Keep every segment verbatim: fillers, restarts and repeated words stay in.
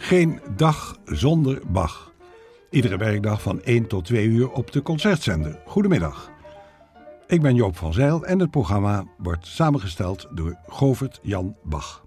Geen dag zonder Bach. Iedere werkdag van één tot twee uur op de Concertzender. Goedemiddag. Ik ben Joop van Zijl en het programma wordt samengesteld door Govert Jan Bach.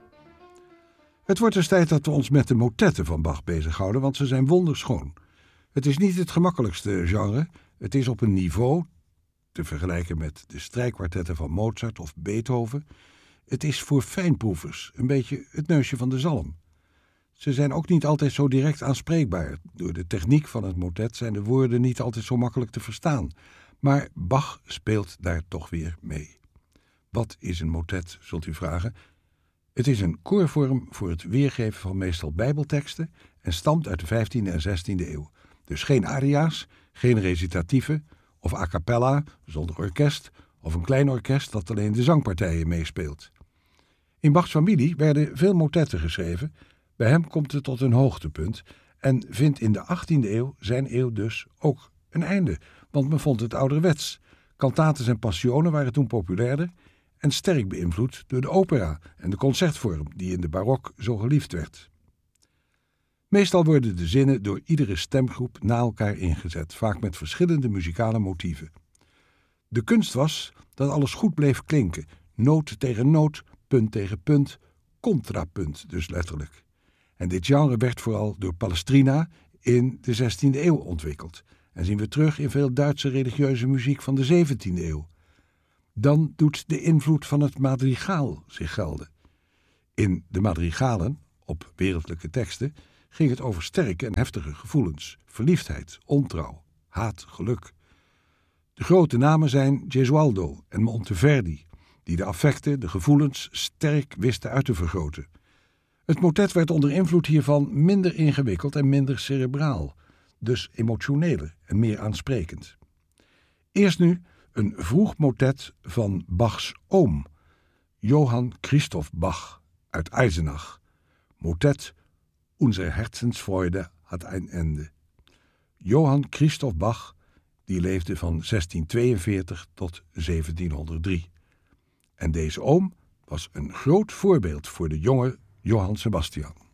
Het wordt dus tijd dat we ons met de motetten van Bach bezighouden, want ze zijn wonderschoon. Het is niet het gemakkelijkste genre. Het is op een niveau te vergelijken met de strijkkwartetten van Mozart of Beethoven. Het is voor fijnproevers, een beetje het neusje van de zalm. Ze zijn ook niet altijd zo direct aanspreekbaar. Door de techniek van het motet zijn de woorden niet altijd zo makkelijk te verstaan. Maar Bach speelt daar toch weer mee. Wat is een motet, zult u vragen? Het is een koorvorm voor het weergeven van meestal bijbelteksten en stamt uit de vijftiende en zestiende eeuw. Dus geen aria's, geen recitatieven of a cappella zonder orkest of een klein orkest dat alleen de zangpartijen meespeelt. In Bachs familie werden veel motetten geschreven. Bij hem komt het tot een hoogtepunt en vindt in de achttiende eeuw, zijn eeuw dus, ook een einde. Want men vond het ouderwets. Cantates en passionen waren toen populairder en sterk beïnvloed door de opera en de concertvorm die in de barok zo geliefd werd. Meestal worden de zinnen door iedere stemgroep na elkaar ingezet, vaak met verschillende muzikale motieven. De kunst was dat alles goed bleef klinken, noot tegen noot, punt tegen punt, contrapunt dus letterlijk. En dit genre werd vooral door Palestrina in de zestiende eeuw ontwikkeld en zien we terug in veel Duitse religieuze muziek van de zeventiende eeuw. Dan doet de invloed van het madrigaal zich gelden. In de madrigalen, op wereldlijke teksten, ging het over sterke en heftige gevoelens, verliefdheid, ontrouw, haat, geluk. De grote namen zijn Gesualdo en Monteverdi, die de affecten, de gevoelens, sterk wisten uit te vergroten. Het motet werd onder invloed hiervan minder ingewikkeld en minder cerebraal, dus emotioneler en meer aansprekend. Eerst nu een vroeg motet van Bachs oom, Johann Christoph Bach uit Eisenach. Motet Unsere Herzensfreude hat ein Ende. Johann Christoph Bach, die leefde van zestienhonderdtweeënveertig tot zeventienhonderddrie. En deze oom was een groot voorbeeld voor de jonge Johann Sebastian.